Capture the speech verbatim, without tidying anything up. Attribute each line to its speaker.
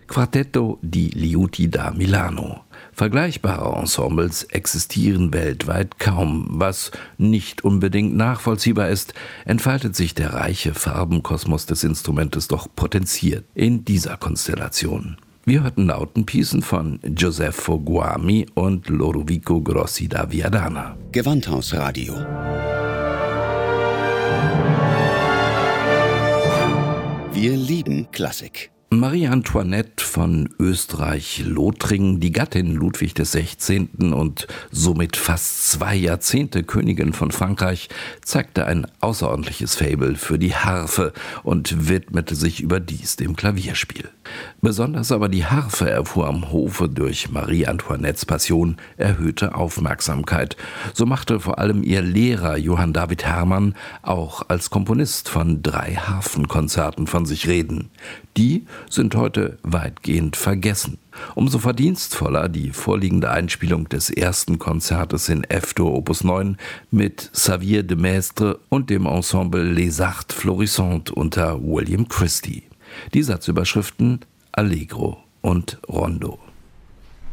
Speaker 1: Quartetto di Liuti da Milano. Vergleichbare Ensembles existieren weltweit kaum. Was nicht unbedingt nachvollziehbar ist, entfaltet sich der reiche Farbenkosmos des Instrumentes doch potenziert in dieser Konstellation. Wir hörten Lautenpiecen von Giuseppe Guami und Lodovico Grossi da Viadana.
Speaker 2: Gewandhausradio. Wir lieben Klassik.
Speaker 1: Marie Antoinette von Österreich-Lothringen, die Gattin Ludwig des Sechzehnten und somit fast zwei Jahrzehnte Königin von Frankreich, zeigte ein außerordentliches Faible für die Harfe und widmete sich überdies dem Klavierspiel. Besonders aber die Harfe erfuhr am Hofe durch Marie Antoinettes Passion erhöhte Aufmerksamkeit. So machte vor allem ihr Lehrer Johann David Hermann auch als Komponist von drei Harfenkonzerten von sich reden. Die sind heute weitgehend vergessen. Umso verdienstvoller die vorliegende Einspielung des ersten Konzertes in F-Dur Opus neun mit Xavier de Maistre und dem Ensemble Les Arts Florissantes unter William Christie. Die Satzüberschriften Allegro und Rondo.